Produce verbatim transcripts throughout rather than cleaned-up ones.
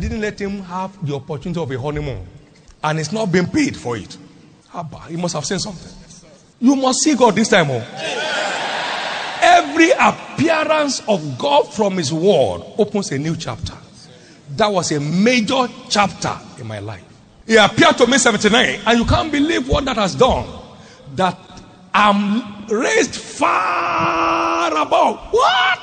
didn't let him have the opportunity of a honeymoon. And it's not being paid for it. He must have seen something. You must see God this time. Oh. Every appearance of God from his word opens a new chapter. That was a major chapter in my life. He appeared to me seventy-nine, and you can't believe what that has done. That I'm raised far above. What?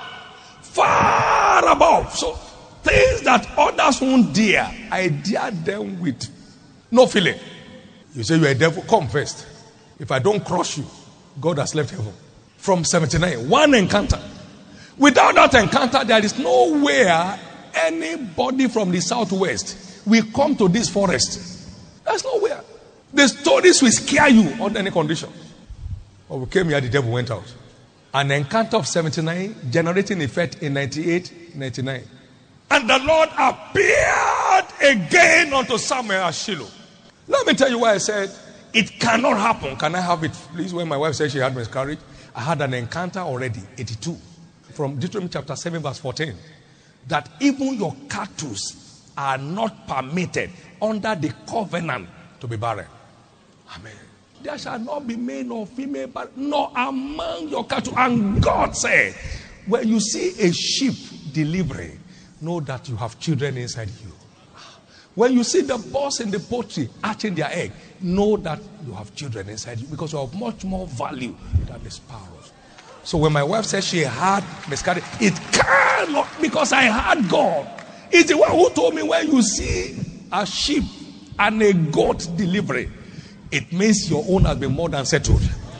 Far above. So things that others won't dare, I dare them with no feeling. You say you're a devil, come first. If I don't crush you, God has left heaven. From seventy-nine, one encounter. Without that encounter, there is nowhere anybody from the southwest will come to this forest. There's nowhere. The stories will scare you under any condition. But we came here, the devil went out. An encounter of seventy-nine, generating effect in ninety-eight, ninety-nine. And the Lord appeared again unto Samuel at Shiloh. Let me tell you why I said it cannot happen. Can I have it, please? When my wife said she had miscarriage, I had an encounter already, eighty-two, from Deuteronomy chapter seven, verse fourteen, that even your cattle are not permitted under the covenant to be barren. Amen. There shall not be male or female, but nor among your cattle. And God said, when you see a sheep delivering, know that you have children inside you. When you see the birds in the poultry hatching their egg, know that you have children inside you, because you have much more value than the sparrows. So when my wife said she had miscarriage, it cannot, because I had God. It's the one who told me, when you see a sheep and a goat delivering, it means your own has been more than settled.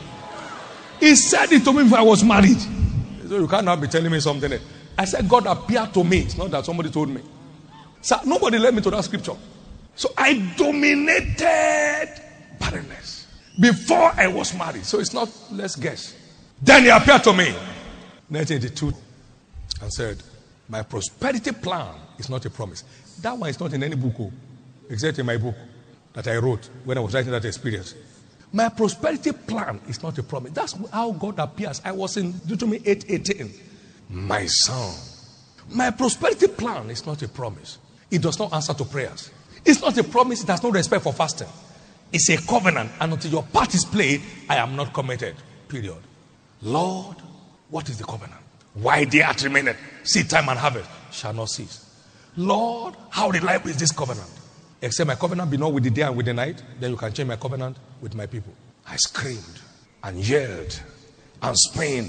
He said it to me if I was married. So you cannot be telling me something else. I said, God appeared to me. It's not that somebody told me. So nobody led me to that scripture. So I dominated barrenness before I was married. So it's not, let's guess. Then he appeared to me, nineteen eighty-two, and said, my prosperity plan is not a promise. That one is not in any book, except in my book that I wrote when I was writing that experience. My prosperity plan is not a promise. That's how God appears. I was in Deuteronomy eight eighteen. My son, my prosperity plan is not a promise. It does not answer to prayers. It's not a promise. It has no respect for fasting. It's a covenant. And until your part is played, I am not committed. Period. Lord, what is the covenant? Why the earth remaineth, seed time and harvest shall not cease. Lord, how reliable is this covenant? Except my covenant be not with the day and with the night, then you can change my covenant with my people. I screamed and yelled and screamed.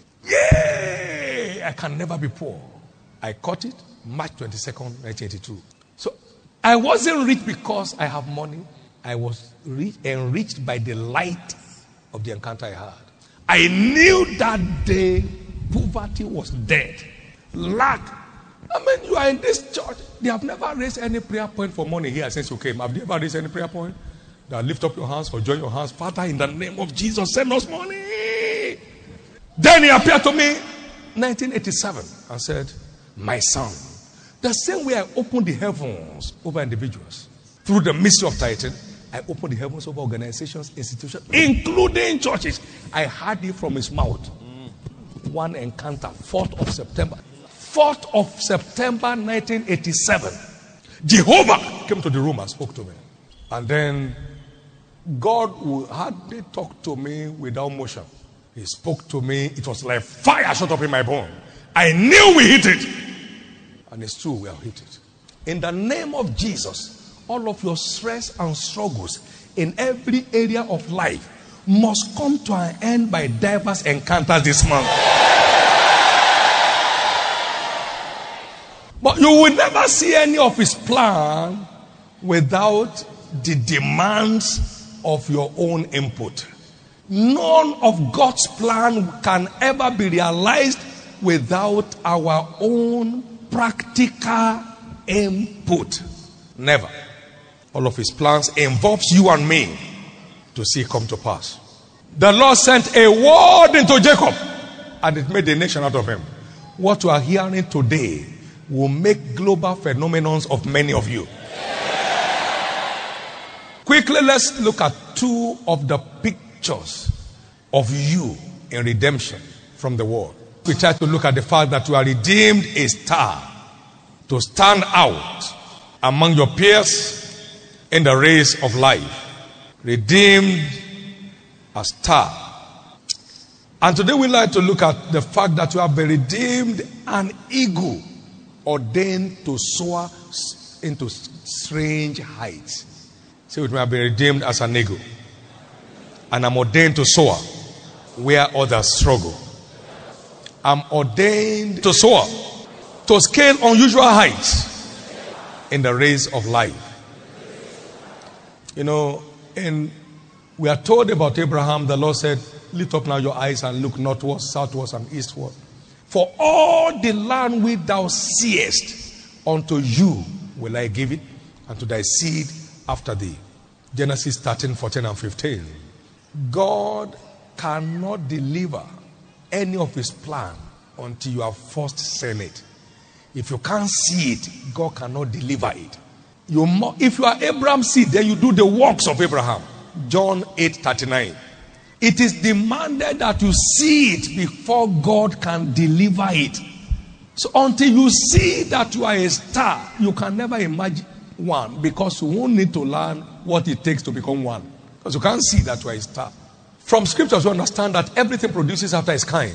Yay! I can never be poor. I caught it March twenty-second, nineteen eighty-two. So I wasn't rich because I have money. I was rich, enriched by the light of the encounter I had. I knew that day poverty was dead. Lack. I mean, you are in this church. They have never raised any prayer point for money here since you came. Have they ever raised any prayer point? That lift up your hands or join your hands. Father, in the name of Jesus, send us money. Then he appeared to me nineteen eighty-seven and said, my son, the same way I opened the heavens over individuals through the mystery of tithing, I opened the heavens over organizations, institutions, including churches. I heard it from his mouth. One encounter, fourth of September. fourth of September nineteen eighty-seven. Jehovah came to the room and spoke to me. And then God would hardly talk to me without motion. He spoke to me. It was like fire shot up in my bone. I knew we hit it. And it's true, we have hit it. In the name of Jesus, all of your stress and struggles in every area of life must come to an end by diverse encounters this month. But you will never see any of his plan without the demands of your own input. None of God's plan can ever be realized without our own practical input. Never. All of his plans involves you and me to see come to pass. The Lord sent a word into Jacob and it made a nation out of him. What you are hearing today will make global phenomenons of many of you. Quickly, let's look at two of the pictures of you in redemption from the world. We try to look at the fact that you are redeemed a star to stand out among your peers in the race of life. Redeemed a star. And today we'd like to look at the fact that you have been redeemed an eagle, ordained to soar into strange heights. Say with me, I have been redeemed as an eagle. And I'm ordained to soar where others struggle. I'm ordained to soar, to scale unusual heights in the race of life. You know, and we are told about Abraham, the Lord said, lift up now your eyes and look northward, southward, and eastward. For all the land which thou seest, unto you will I give it, and to thy seed after thee. Genesis thirteen, fourteen, and fifteen. God cannot deliver any of his plan until you have first seen it. If you can't see it, God cannot deliver it. You mo- if you are Abraham's seed, then you do the works of Abraham. John eight, thirty-nine. It is demanded that you see it before God can deliver it. So until you see that you are a star, you can never imagine one, because you won't need to learn what it takes to become one. Because you can't see that you are a star. From scriptures, we understand that everything produces after its kind.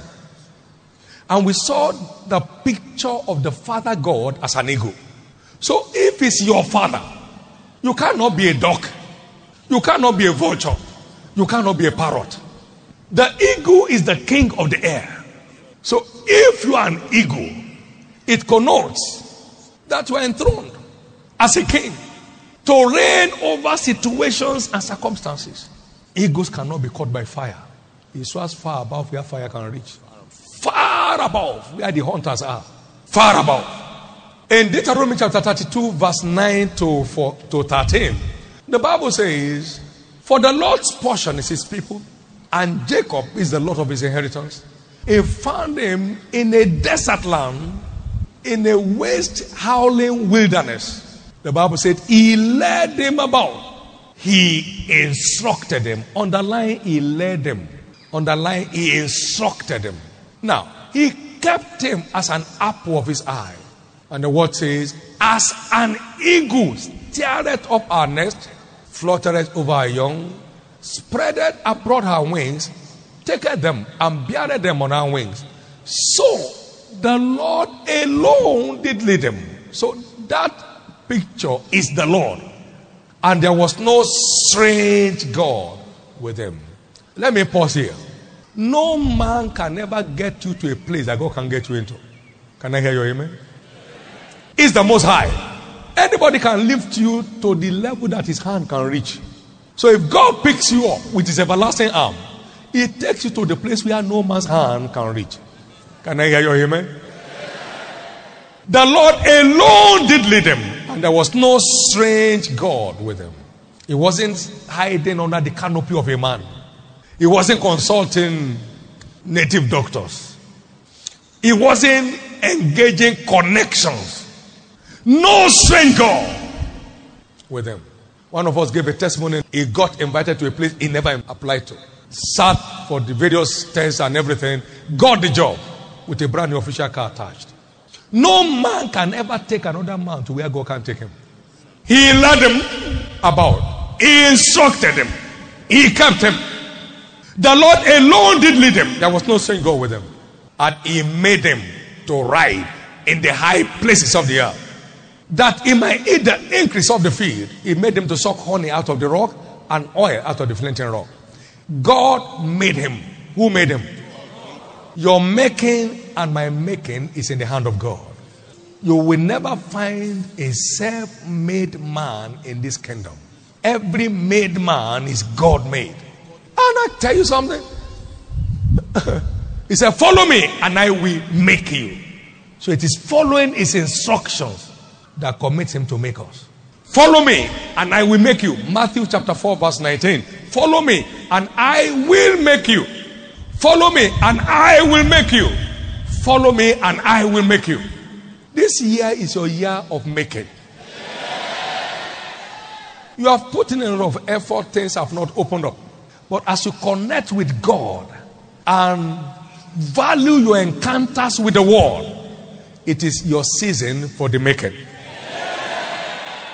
And we saw the picture of the Father God as an eagle. So if it's your father, you cannot be a duck. You cannot be a vulture. You cannot be a parrot. The eagle is the king of the air. So if you are an eagle, it connotes that you are enthroned as a king to reign over situations and circumstances. Eagles cannot be caught by fire. It soars far above where fire can reach. Far above where the hunters are. Far above. In Deuteronomy chapter thirty-two, verse nine to thirteen, the Bible says, for the Lord's portion is his people, and Jacob is the Lord of his inheritance. He found him in a desert land, in a waste, howling wilderness. The Bible said he led him about. He instructed him. Underline, he led him. Underline, he instructed him. Now, he kept him as an apple of his eye. And the word says, as an eagle stirreth up our nest, fluttereth over our young, spreadeth abroad her wings, taketh them and beareth them on her wings. So the Lord alone did lead them. So that picture is the Lord. And there was no strange God with him. Let me pause here. No man can ever get you to a place that God can get you into. Can I hear your amen? It's the Most High. Anybody can lift you to the level that his hand can reach. So if God picks you up with his everlasting arm, it takes you to the place where no man's hand can reach. Can I hear your amen? The Lord alone did lead him, and there was no strange God with him. He wasn't hiding under the canopy of a man. He wasn't consulting native doctors. He wasn't engaging connections. No strange God with him. One of us gave a testimony. He got invited to a place he never applied to. Sat for the various tests and everything. Got the job with a brand new official car attached. No man can ever take another man to where God can take him. He led him about. He instructed him. He kept him. The Lord alone did lead him. There was no strange God with him. And he made him to ride in the high places of the earth, that he might eat the increase of the field. He made him to suck honey out of the rock and oil out of the flinting rock. God made him. Who made him? Your making and my making is in the hand of God. You will never find a self-made man in this kingdom. Every made man is God-made. And I tell you something. He said, follow me and I will make you. So it is following his instructions that commits him to make us. Follow me and I will make you. Matthew chapter four verse nineteen. Follow me and I will make you. Follow me and I will make you. Follow me and I will make you. This year is your year of making. You have put in a lot of effort, things have not opened up. But as you connect with God and value your encounters with the world, it is your season for the making.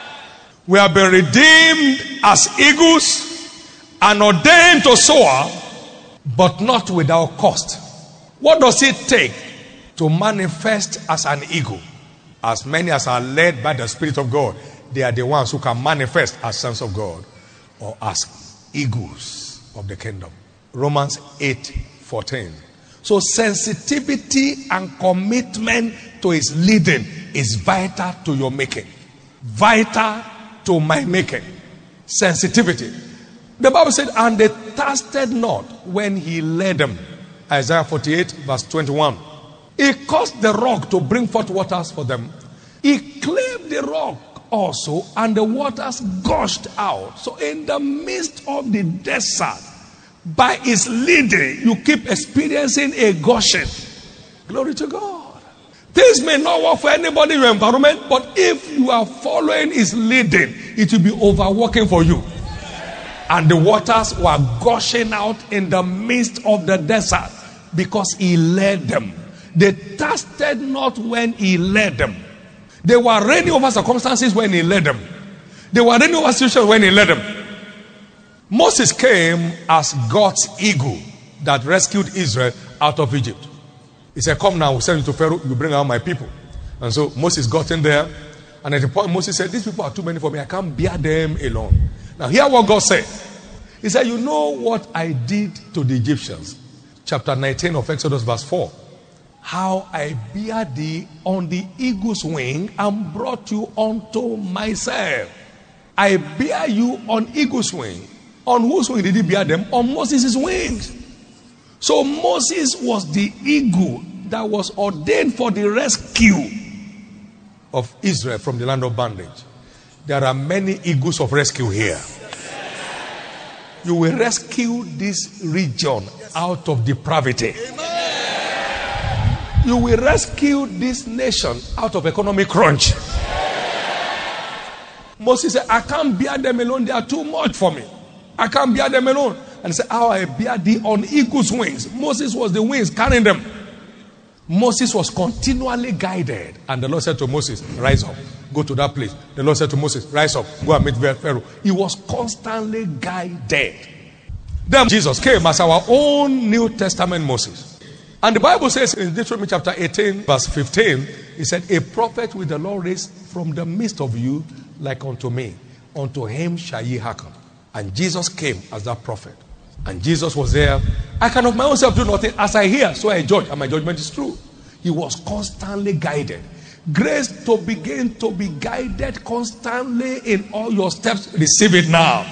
We have been redeemed as eagles and ordained to soar, but not without cost. What does it take to manifest as an eagle? As many as are led by the Spirit of God, they are the ones who can manifest as sons of God or as eagles of the kingdom. Romans eight fourteen. So sensitivity and commitment to his leading is vital to your making. Vital to my making. Sensitivity. The Bible said, and they thirsted not when he led them. Isaiah forty-eight verse twenty-one. He caused the rock to bring forth waters for them. He clave the rock also, and the waters gushed out. So in the midst of the desert, by his leading, you keep experiencing a gushing. Glory to God. Things may not work for anybody in your environment, but if you are following his leading, it will be overworking for you. And the waters were gushing out in the midst of the desert because he led them. They thirsted not when he led them. They were reigning over circumstances when he led them. They were reigning over situations when he led them. Moses came as God's eagle that rescued Israel out of Egypt. He said, come now, we'll send you to Pharaoh, you bring out my people. And so Moses got in there. And at the point, Moses said, these people are too many for me. I can't bear them alone. Now, hear what God said. He said, you know what I did to the Egyptians? Chapter nineteen of Exodus, verse four. How I bear thee on the eagle's wing and brought you unto myself. I bear you on eagle's wing. On whose wing did he bear them? On Moses' wings. So Moses was the eagle that was ordained for the rescue of Israel from the land of bondage. There are many eagles of rescue here. You will rescue this region out of depravity. You will rescue this nation out of economic crunch. Moses said, I can't bear them alone. They are too much for me. I can't bear them alone. And he said, how I bear thee on eagle's wings. Moses was the wings carrying them. Moses was continually guided. And the Lord said to Moses, rise up. Go to that place. The Lord said to Moses, rise up. Go and meet Pharaoh. He was constantly guided. Then Jesus came as our own New Testament Moses. And the Bible says in Deuteronomy chapter eighteen, verse fifteen, he said, a prophet will the Lord raise from the midst of you like unto me. Unto him shall ye hearken. And Jesus came as that prophet. And Jesus was there. I can of my own self do nothing. As I hear, so I judge. And my judgment is true. He was constantly guided. Grace to begin to be guided constantly in all your steps. Receive it now.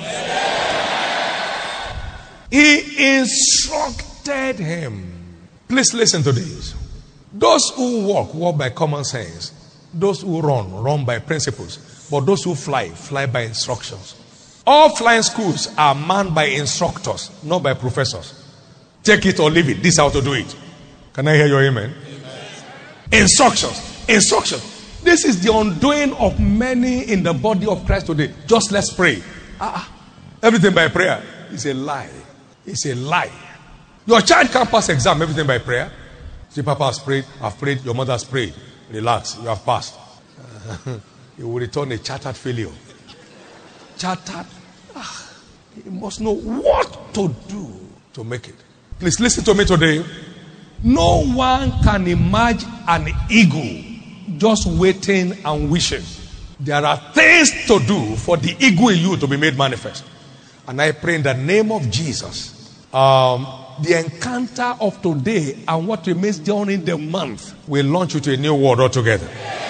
He instructed him. Please listen to this. Those who walk, walk by common sense. Those who run, run by principles. But those who fly, fly by instructions. All flying schools are manned by instructors, not by professors. Take it or leave it. This is how to do it. Can I hear your amen? Amen. Instructions. Instructions. This is the undoing of many in the body of Christ today. Just let's pray. Ah, everything by prayer is a lie. It's a lie. Your child can't pass exam, everything by prayer. See, Papa has prayed, I've prayed, your mother has prayed. Relax, you have passed. You will return a chartered failure. Chartered. Ah, you must know what to do to make it. Please listen to me today. No one can emerge an eagle just waiting and wishing. There are things to do for the eagle in you to be made manifest. And I pray in the name of Jesus, um, the encounter of today and what remains during the month will launch you to a new world altogether.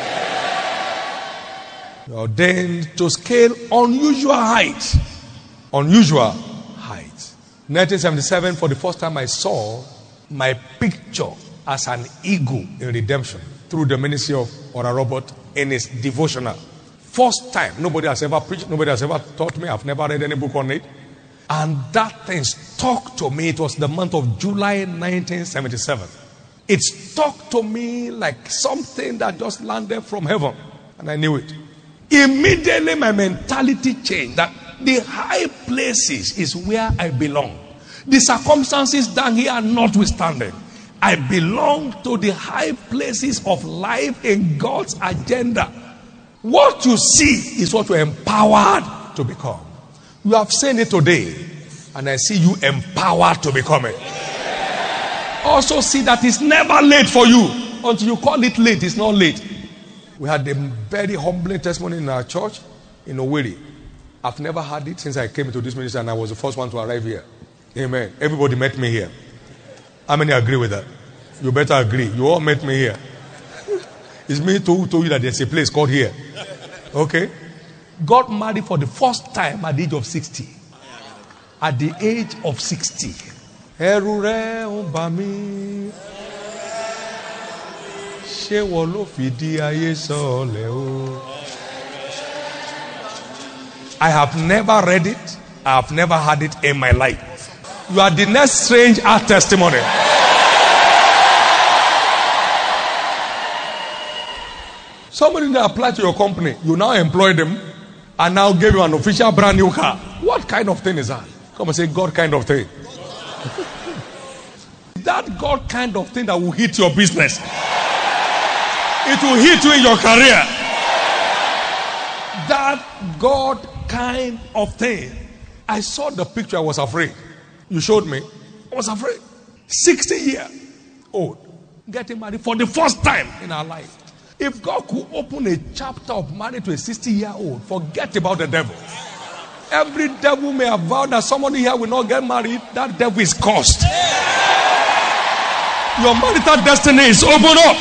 You're ordained to scale unusual heights. Unusual heights. nineteen seventy-seven, for the first time I saw my picture as an eagle in redemption through the ministry of Ora Robert in his devotional. First time. Nobody has ever preached. Nobody has ever taught me. I've never read any book on it. And that thing stuck to me. It was the month of July nineteen seventy-seven. It stuck to me like something that just landed from heaven. And I knew it. Immediately my mentality changed. That the high places is where I belong. The circumstances down here are notwithstanding. I belong to the high places of life in God's agenda. What you see is what you're empowered to become. You have seen it today, and I see you empowered to become it. Also see that it's never late for you. Until you call it late, it's not late. We had a very humbling testimony in our church in Owerri. I've never had it since I came into this ministry, and I was the first one to arrive here. Amen. Everybody met me here. How many agree with that? You better agree. You all met me here. It's me who told you that there's a place called here. Okay? Got married for the first time at the age of sixty. At the age of sixty. Ẹ̀rù rẹ̀ ń bà mí. Ṣé wọ́n ló fìdí ayé sọ̀lẹ̀ o? I have never read it. I have never had it in my life. You are the next strange art testimony. Somebody that applied to your company, you now employ them and now give you an official brand new car. What kind of thing is that? Come and say God kind of thing. That God kind of thing that will hit your business. It will hit you in your career. That God kind of thing. I saw the picture, I was afraid. You showed me. I was afraid. sixty years old. Getting married for the first time in our life. If God could open a chapter of marriage to a sixty year old, forget about the devil. Every devil may have vowed that somebody here will not get married. That devil is cursed. Your marital destiny is open up.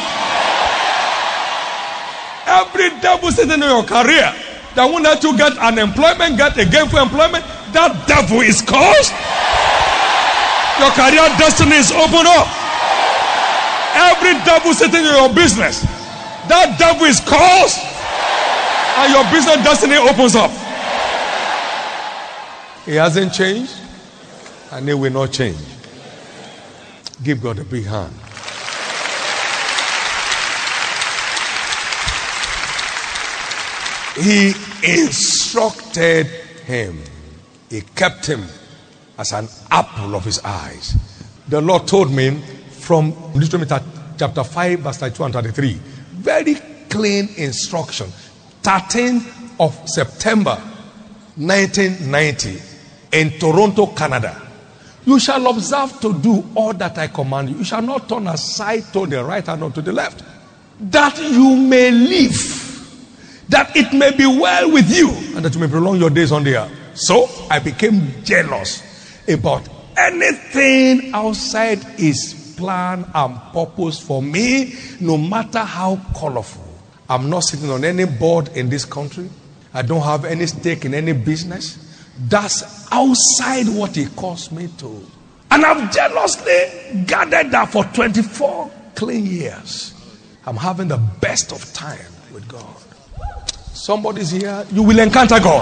Every devil sitting in your career that won't let you get unemployment, get a gainful employment, that devil is cursed. Your career destiny is open up. Every devil sitting in your business, that devil is cursed, and your business destiny opens up. He hasn't changed, and he will not change. Give God a big hand. He instructed him. He kept him as an apple of his eyes. The Lord told me from Deuteronomy chapter five, verse thirty-two and thirty-three. Very clean instruction. thirteenth of September nineteen ninety in Toronto, Canada. You shall observe to do all that I command you. You shall not turn aside to the right hand or to the left, that you may live, that it may be well with you, and that you may prolong your days on the earth. So I became jealous about anything outside his plan and purpose for me, no matter how colorful. I'm not sitting on any board in this country. I don't have any stake in any business. That's outside what he caused me to. And I've jealously gathered that for twenty-four clean years. I'm having the best of time with God. Somebody's here, you will encounter God.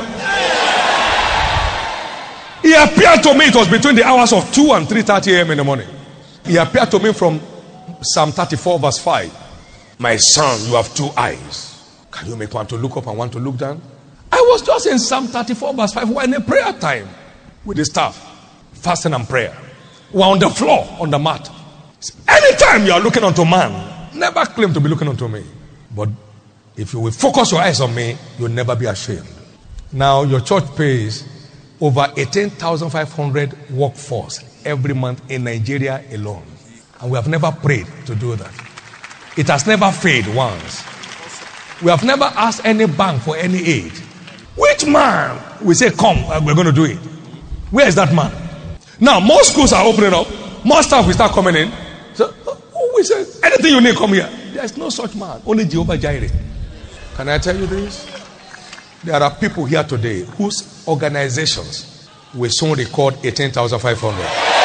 He appeared to me, it was between the hours of two and three thirty a.m. in the morning. He appeared to me from Psalm thirty-four verse five. My son, you have two eyes. Can you make one to look up and one to look down? I was just in Psalm thirty-four verse five. We're in a prayer time with the staff, fasting and prayer. We're on the floor, on the mat. Anytime you are looking unto man, never claim to be looking unto me. But if you will focus your eyes on me, you'll never be ashamed. Now, your church pays over eighteen thousand five hundred workforce every month in Nigeria alone. And we have never prayed to do that. It has never failed once. We have never asked any bank for any aid. Which man we say, come, we're going to do it? Where is that man? Now, more schools are opening up. More staff will start coming in. So, oh, we say, anything you need, come here. There is no such man. Only Jehovah Jireh. Can I tell you this? There are people here today whose organizations will soon record eighteen thousand five hundred.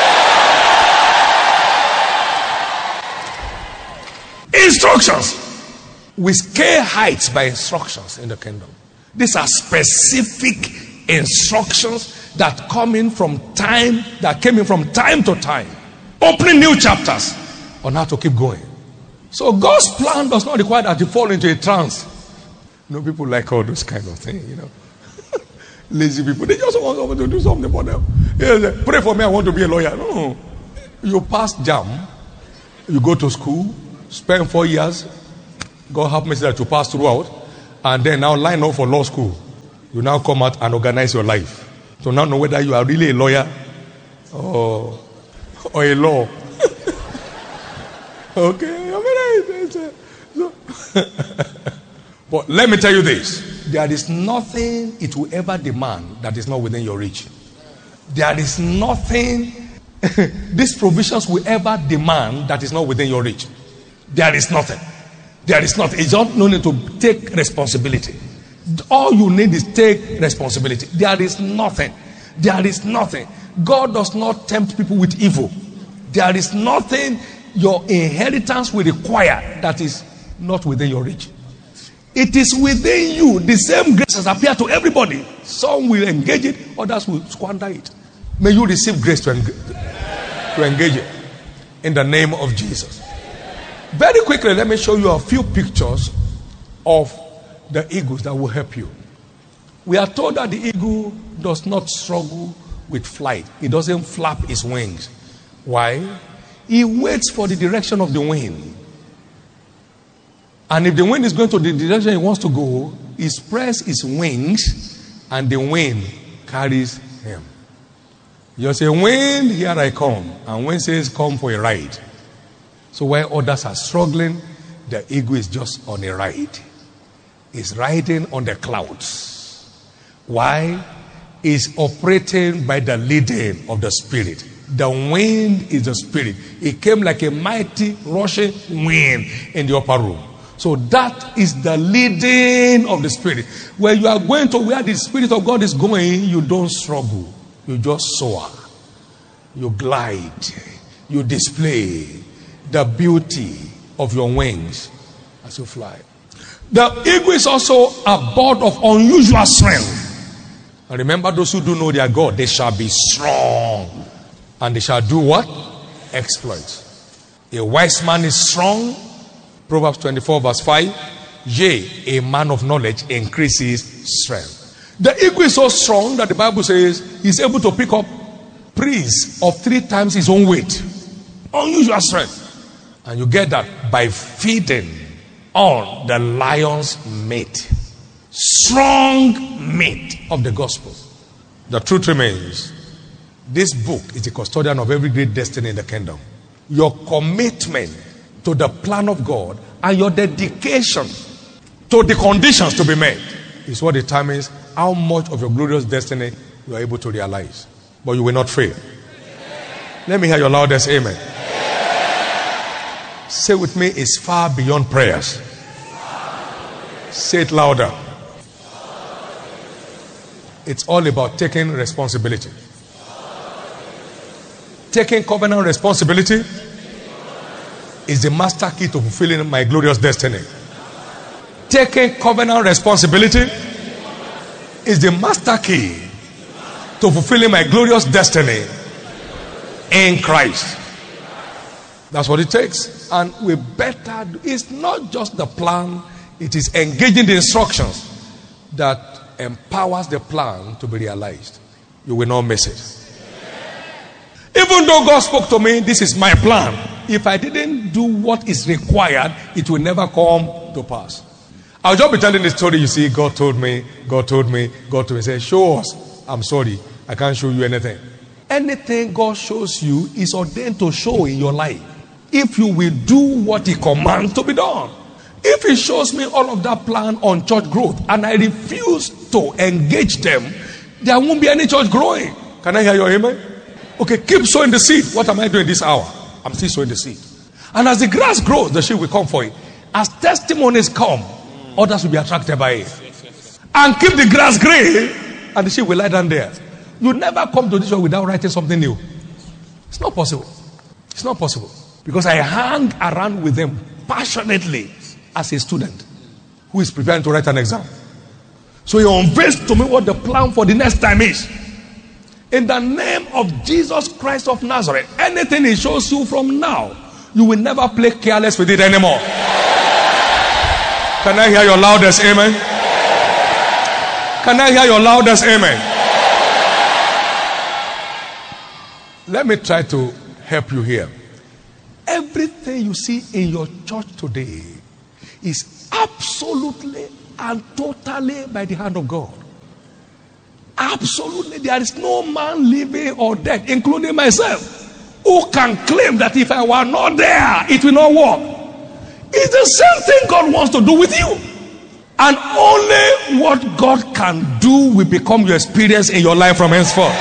Instructions. We scale heights by instructions in the kingdom. These are specific instructions that come in from time, that came in from time to time, opening new chapters on how to keep going. So God's plan does not require that you fall into a trance. You know, people like all those kind of things, you know. Lazy people, they just want someone to do something for them. Yeah, pray for me, I want to be a lawyer. No. You pass jam, you go to school, spend four years, God help me that you pass throughout, And then now line up for law school. You now come out and organize your life. So now know whether you are really a lawyer or, or a law. Okay. I mean, but let me tell you this. There is nothing it will ever demand that is not within your reach. There is nothing these provisions will ever demand that is not within your reach. There is nothing. There is nothing. It's just no need to take responsibility. All you need is take responsibility. There is nothing. There is nothing. God does not tempt people with evil. There is nothing your inheritance will require that is not within your reach. It is within you. The same grace has appeared to everybody. Some will engage it, others will squander it. May you receive grace to, eng- to engage it in the name of Jesus. Very quickly, let me show you a few pictures of the eagles that will help you. We are told that the eagle does not struggle with flight. He doesn't flap his wings. Why? He waits for the direction of the wind. And if the wind is going to the direction he wants to go, he spreads his wings and the wind carries him. You say, wind, here I come. And wind says, come for a ride. So while others are struggling, the eagle is just on a ride. He's riding on the clouds. Why? He's operating by the leading of the Spirit. The wind is the Spirit. It came like a mighty rushing wind in the upper room. So that is the leading of the Spirit. When you are going to where the Spirit of God is going, you don't struggle. You just soar. You glide. You display the beauty of your wings as you fly. The eagle is also a bird of unusual strength. And remember, those who do know their God, they shall be strong. And they shall do what? Exploits. A wise man is strong. Proverbs twenty-four verse five. Yea, a man of knowledge increases strength. The eagle is so strong that the Bible says he's able to pick up prey of three times his own weight. Unusual strength. And you get that by feeding on the lion's meat. Strong meat of the gospel. The truth remains, this book is the custodian of every great destiny in the kingdom. Your commitment to the plan of God and your dedication to the conditions to be met is what determines how much of your glorious destiny you are able to realize. But you will not fail. Let me hear your loudest amen. Say with me, it's far beyond prayers. Say it louder. It's all about taking responsibility. Taking covenant responsibility is the master key to fulfilling my glorious destiny. Taking covenant responsibility is the master key to fulfilling my glorious destiny in Christ. That's what it takes. And we better, it's not just the plan, it is engaging the instructions that empowers the plan to be realized. You will not miss it. Even though God spoke to me, this is my plan. If I didn't do what is required, it will never come to pass. I'll just be telling the story. You see, God told me, God told me, God told me, say, show us. I'm sorry, I can't show you anything. Anything God shows you is ordained to show in your life. If you will do what He commands to be done. If He shows me all of that plan on church growth and I refuse to engage them, there won't be any church growing. Can I hear your amen? Okay, keep sowing the seed. What am I doing this hour? I'm still sowing the seed. And as the grass grows, the sheep will come for it. As testimonies come, others will be attracted by it. And keep the grass green, and the sheep will lie down there. You never come to this one without writing something new. It's not possible. It's not possible. Because I hang around with them passionately as a student who is preparing to write an exam. So he unveils to me what the plan for the next time is. In the name of Jesus Christ of Nazareth, anything He shows you from now, you will never play careless with it anymore. Can I hear your loudest amen? Can I hear your loudest amen? Let me try to help you here. Everything you see in your church today is absolutely, and totally by the hand of God. Absolutely, there is no man living or dead, including myself, who can claim that if I were not there, it will not work. It's the same thing God wants to do with you. And only what God can do will become your experience in your life from henceforth.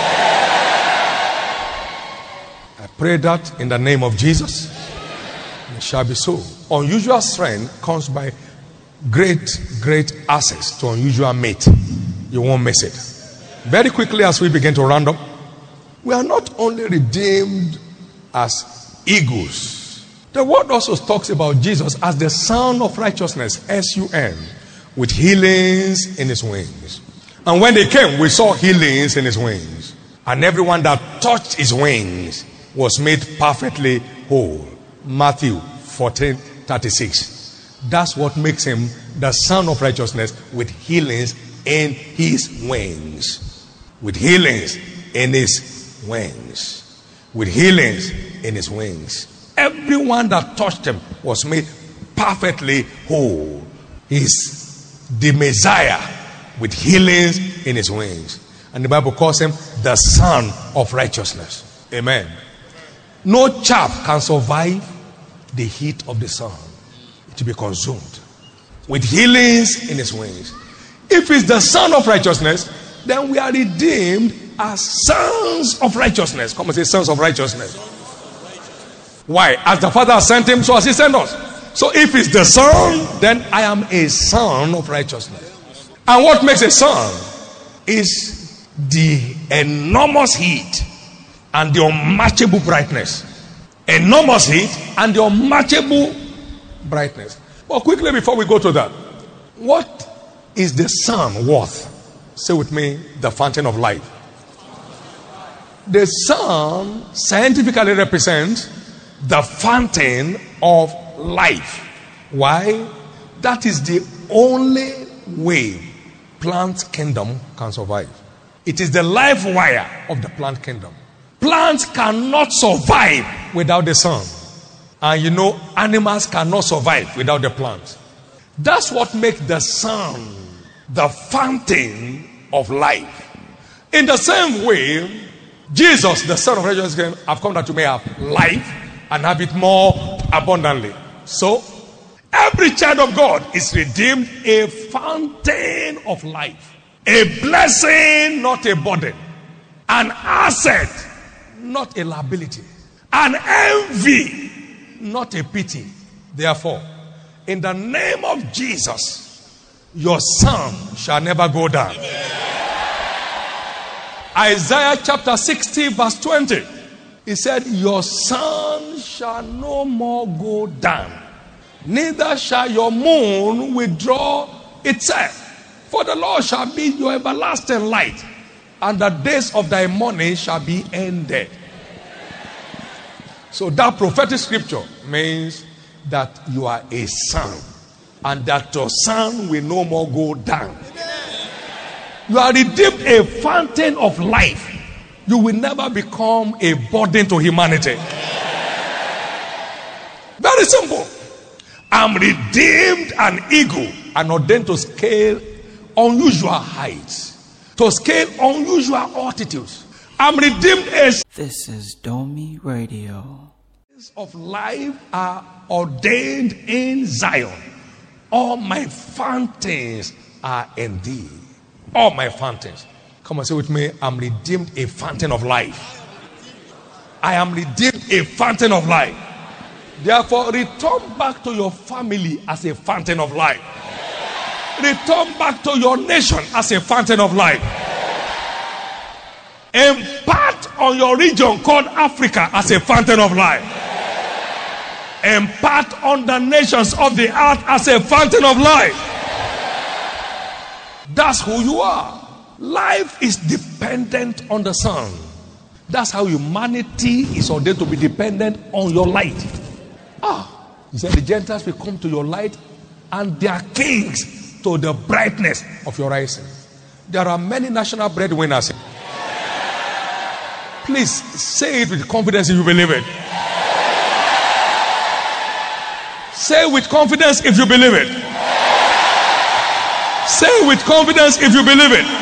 I pray that in the name of Jesus. It shall be so. Unusual strength comes by great, great access to unusual mate. You won't miss it. Very quickly as we begin to round up, we are not only redeemed as eagles. The word also talks about Jesus as the Son of Righteousness, S U N, with healings in his wings. And when they came, we saw healings in his wings. And everyone that touched his wings was made perfectly whole. Matthew fourteen thirty-six. That's what makes him the Son of Righteousness with healings in his wings. With healings in his wings. With healings in his wings. Everyone that touched him was made perfectly whole. He's the Messiah with healings in his wings. And the Bible calls him the Son of Righteousness. Amen. No chaff can survive the heat of the sun. It will be consumed. With healings in his wings. If he's the Son of Righteousness, then we are redeemed as sons of righteousness. Come and say sons of righteousness. Why? As the Father has sent him, so has he sent us. So if he's the Son, then I am a son of righteousness. And what makes a son is the enormous heat and the unmatchable brightness. Enormous heat and the unmatchable brightness. But quickly before we go to that, what is the sun worth? Say with me, the fountain of life. The sun scientifically represents the fountain of life. Why? That is the only way plant kingdom can survive. It is the life wire of the plant kingdom. Plants cannot survive without the sun. And you know, animals cannot survive without the plants. That's what makes the sun the fountain of life. In the same way, Jesus, the Son of Righteousness, came, I've come that you may have life and have it more abundantly. So, every child of God is redeemed a fountain of life. A blessing, not a burden. An asset, not a liability. An envy, not a pity. Therefore, in the name of Jesus, your sun shall never go down. Isaiah chapter sixty verse twenty. He said, your sun shall no more go down, neither shall your moon withdraw itself. For the Lord shall be your everlasting light, and the days of thy mourning shall be ended. So that prophetic scripture means that you are a son, and that your sun will no more go down. You are redeemed a fountain of life. You will never become a burden to humanity. Very simple. I'm redeemed an eagle and ordained to scale unusual heights, to scale unusual altitudes. I'm redeemed as This is Domi Radio. Of life are ordained in Zion. All my fountains are in thee. All my fountains. Come and say with me, I'm redeemed a fountain of life. I am redeemed a fountain of life. Therefore, return back to your family as a fountain of life. Return back to your nation as a fountain of life. Impart on your region called Africa as a fountain of life. Impart on the nations of the earth as a fountain of life. That's who you are. Life is dependent on the sun. That's how humanity is ordained to be dependent on your light. Ah, he said the Gentiles will come to your light and their kings to the brightness of your rising. There are many national breadwinners. Please say it with confidence if you believe it. Say with confidence if you believe it. Say it with confidence if you believe it.